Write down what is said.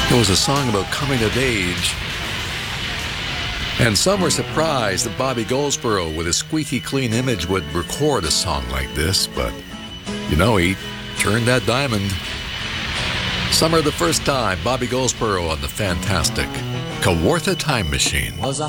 It was a song about coming of age. And some were surprised that Bobby Goldsboro, with a squeaky clean image, would record a song like this, but, he turned that diamond. Summer the first time, Bobby Goldsboro on the fantastic Kawartha Time Machine.